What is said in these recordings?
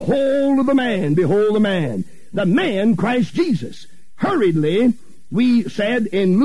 behold the man, behold the man. The man, Christ Jesus. Hurriedly, we said in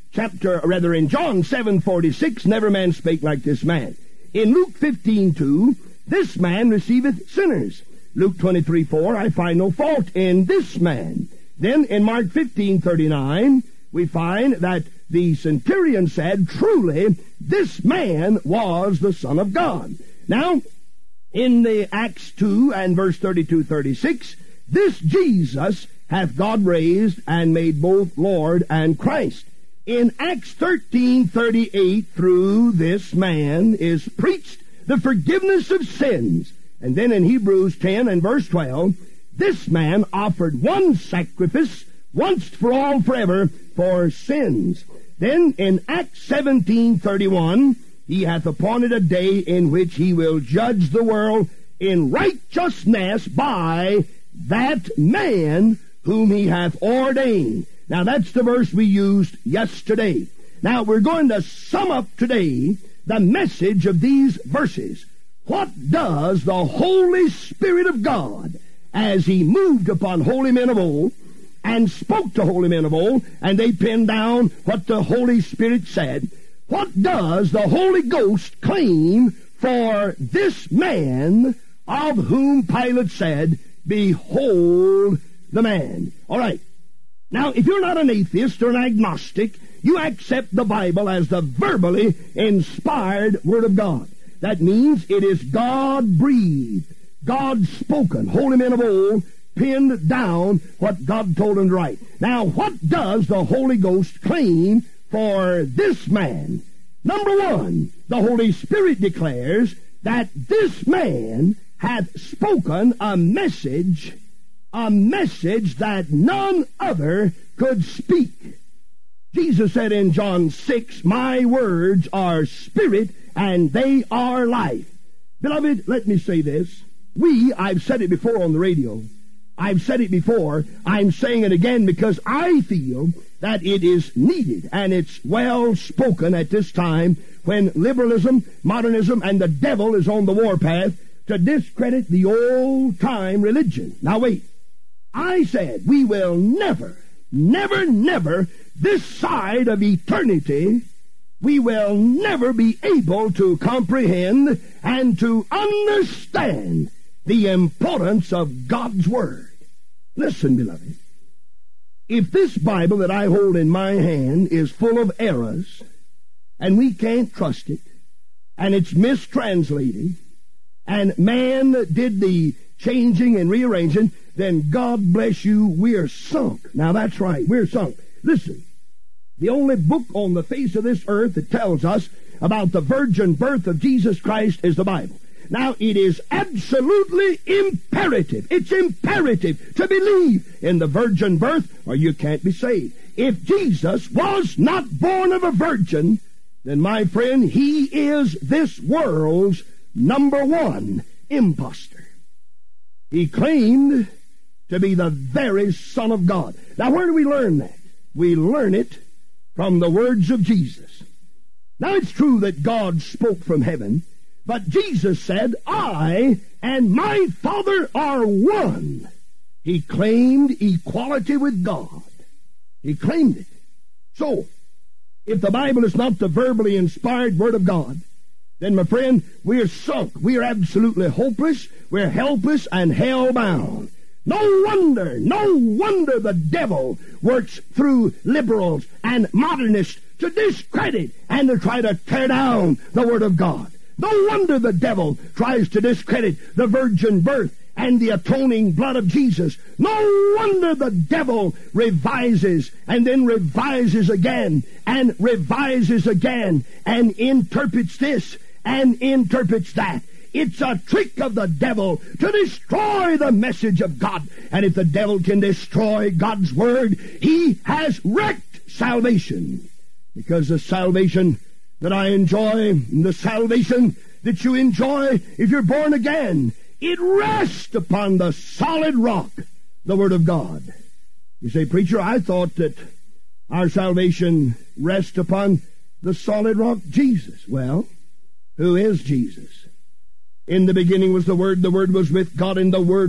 in John 7:46, never man spake like this man. In Luke 15:2, this man receiveth sinners. Luke 23:4, I find no fault in this man. Then in Mark 15:39, we find that the centurion said, truly, this man was the Son of God. Now, in the Acts 2 and verse 32-36, this Jesus hath God raised and made both Lord and Christ. In Acts 13:38, through this man is preached the forgiveness of sins. And then in Hebrews 10 and verse 12, this man offered one sacrifice once for all forever for sins. Then in Acts 17:31, he hath appointed a day in which he will judge the world in righteousness by that man whom he hath ordained. Now that's the verse we used yesterday. Now we're going to sum up today the message of these verses. What does the Holy Spirit of God, as he moved upon holy men of old, and spoke to holy men of old, and they penned down what the Holy Spirit said, what does the Holy Ghost claim for this man of whom Pilate said, behold the man? All right. Now, if you're not an atheist or an agnostic, you accept the Bible as the verbally inspired Word of God. That means it is God-breathed, God-spoken. Holy men of old pinned down what God told them to write. Now, what does the Holy Ghost claim for this man? Number one, the Holy Spirit declares that this man hath spoken a message that none other could speak. Jesus said in John 6, my words are spirit and they are life. Beloved, let me say this. I've said it before on the radio. I've said it before. I'm saying it again because I feel that it is needed and it's well spoken at this time when liberalism, modernism, and the devil is on the warpath to discredit the old-time religion. Now wait. I said we will never, this side of eternity, we will never be able to comprehend and to understand the importance of God's Word. Listen, beloved. If this Bible that I hold in my hand is full of errors, and we can't trust it, and it's mistranslated, and man did the changing and rearranging, then God bless you, we're sunk. Now that's right, we're sunk. Listen, the only book on the face of this earth that tells us about the virgin birth of Jesus Christ is the Bible. Now, it is absolutely imperative. It's imperative to believe in the virgin birth or you can't be saved. If Jesus was not born of a virgin, then, my friend, he is this world's number one impostor. He claimed to be the very Son of God. Now, where do we learn that? We learn it from the words of Jesus. Now, it's true that God spoke from heaven, but Jesus said, I and my Father are one. He claimed equality with God. He claimed it. So, if the Bible is not the verbally inspired Word of God, then, my friend, we are sunk. We are absolutely hopeless. We're helpless and hell-bound. No wonder the devil works through liberals and modernists to discredit and to try to tear down the Word of God. No wonder the devil tries to discredit the virgin birth and the atoning blood of Jesus. No wonder the devil revises and then revises again and revises again and interprets this and interprets that. It's a trick of the devil to destroy the message of God. And if the devil can destroy God's Word, he has wrecked salvation. Because the salvation that I enjoy, the salvation that you enjoy if you're born again, it rests upon the solid rock, the Word of God. You say, preacher, I thought that our salvation rests upon the solid rock, Jesus. Well, who is Jesus? In the beginning was the Word was with God, and the Word